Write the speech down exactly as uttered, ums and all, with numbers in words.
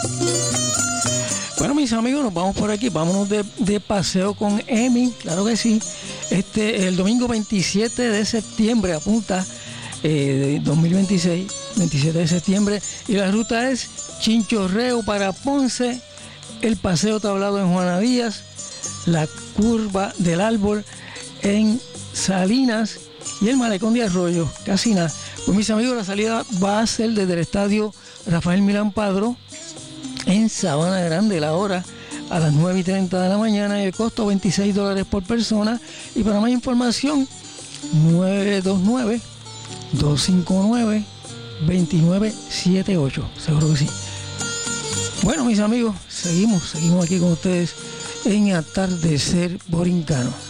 Bueno, mis amigos, nos vamos por aquí, vámonos de, de paseo con Emi, claro que sí. Este, el domingo veintisiete de septiembre, apunta, eh, de dos mil veintiséis, veintisiete de septiembre, y la ruta es Chinchorreo para Ponce, el paseo tablado en Juana Díaz, la curva del árbol en Salinas y el malecón de Arroyo, casi nada. Pues mis amigos, la salida va a ser desde el estadio Rafael Milán Padró en Sabana Grande, la hora a las nueve y treinta de la mañana, y el costo veintiséis dólares por persona. Y para más información, nueve dos nueve, dos cinco nueve, dos nueve siete ocho, seguro que sí. Bueno, mis amigos, seguimos, seguimos aquí con ustedes en Atardecer Borincano.